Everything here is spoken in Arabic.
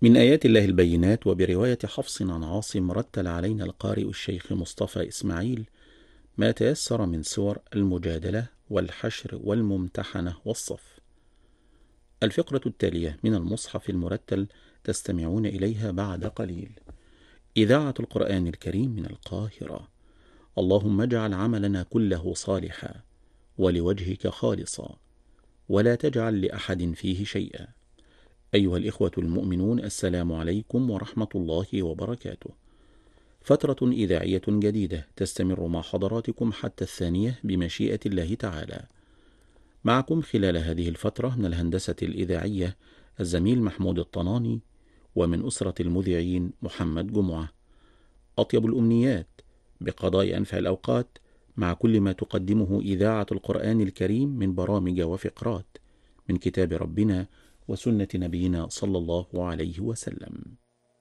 من آيات الله البينات. وبرواية حفص عن عاصم رتل علينا القارئ الشيخ مصطفى إسماعيل ما تيسر من سور المجادلة والحشر والممتحنة والصف. الفقرة التالية من المصحف المرتل تستمعون إليها بعد قليل. إذاعة القرآن الكريم من القاهرة. اللهم اجعل عملنا كله صالحا ولوجهك خالصا ولا تجعل لأحد فيه شيئا. أيها الإخوة المؤمنون، السلام عليكم ورحمة الله وبركاته. فترة إذاعية جديدة تستمر مع حضراتكم حتى 2 بمشيئة الله تعالى. معكم خلال هذه الفترة من الهندسة الإذاعية الزميل محمود الطناني، ومن أسرة المذيعين محمد جمعة. أطيب الأمنيات بقضاء أنفع الأوقات مع كل ما تقدمه إذاعة القرآن الكريم من برامج وفقرات من كتاب ربنا وسنة نبينا صلى الله عليه وسلم.